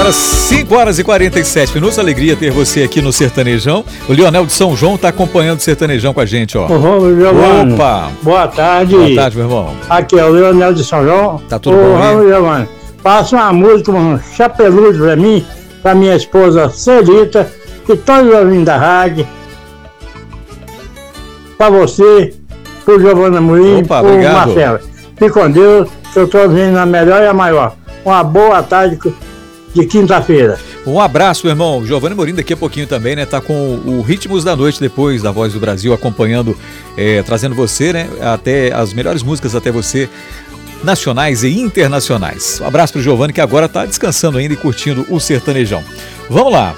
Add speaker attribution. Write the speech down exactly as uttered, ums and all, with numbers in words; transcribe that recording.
Speaker 1: Agora cinco horas e quarenta e sete minutos, alegria ter você aqui no Sertanejão. O Leonel de São João está acompanhando o Sertanejão com a gente, ó.
Speaker 2: Ô, Giovani.
Speaker 1: Opa!
Speaker 2: Boa tarde.
Speaker 1: Boa tarde, meu irmão.
Speaker 2: Aqui é o Leonel de São João.
Speaker 1: Tá tudo
Speaker 2: Ô,
Speaker 1: bom,
Speaker 2: Ramos, Giovani. Passa uma música, um chapeludo pra mim, pra minha esposa Celita, e todos os ouvintes da rádio. Pra você, pro Giovana Amorim,
Speaker 1: Opa,
Speaker 2: pro
Speaker 1: obrigado.
Speaker 2: Marcelo. Fique com Deus, que eu tô ouvindo a melhor e a maior. Uma boa tarde de quinta-feira.
Speaker 1: Um abraço, meu irmão. Giovanni Amorim daqui a pouquinho também, né? Tá com o Ritmos da Noite depois da Voz do Brasil, acompanhando, é, trazendo você, né? Até as melhores músicas até você, nacionais e internacionais. Um abraço pro Giovanni, que agora tá descansando ainda e curtindo o Sertanejão. Vamos lá.